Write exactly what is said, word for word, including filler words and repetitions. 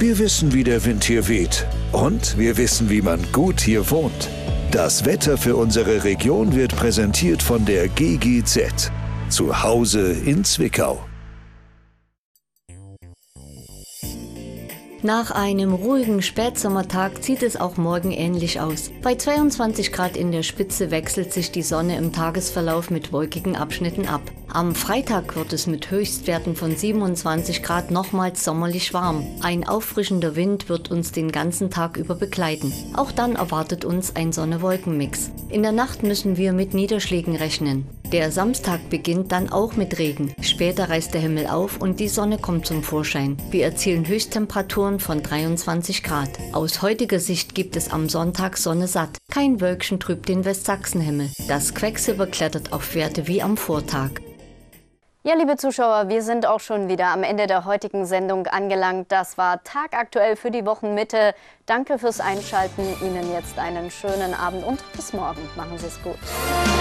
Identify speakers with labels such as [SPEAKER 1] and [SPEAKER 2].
[SPEAKER 1] Wir wissen, wie der Wind hier weht. Und wir wissen, wie man gut hier wohnt. Das Wetter für unsere Region wird präsentiert von der G G Z. Zu Hause in Zwickau.
[SPEAKER 2] Nach einem ruhigen Spätsommertag sieht es auch morgen ähnlich aus. Bei zweiundzwanzig Grad in der Spitze wechselt sich die Sonne im Tagesverlauf mit wolkigen Abschnitten ab. Am Freitag wird es mit Höchstwerten von siebenundzwanzig Grad nochmals sommerlich warm. Ein auffrischender Wind wird uns den ganzen Tag über begleiten. Auch dann erwartet uns ein Sonne-Wolken-Mix. In der Nacht müssen wir mit Niederschlägen rechnen. Der Samstag beginnt dann auch mit Regen. Später reißt der Himmel auf und die Sonne kommt zum Vorschein. Wir erzielen Höchsttemperaturen von dreiundzwanzig Grad. Aus heutiger Sicht gibt es am Sonntag Sonne satt. Kein Wölkchen trübt den Westsachsenhimmel. Das Quecksilber klettert auf Werte wie am Vortag.
[SPEAKER 3] Ja, liebe Zuschauer, wir sind auch schon wieder am Ende der heutigen Sendung angelangt. Das war tagaktuell für die Wochenmitte. Danke fürs Einschalten. Ihnen jetzt einen schönen Abend und bis morgen. Machen Sie es gut.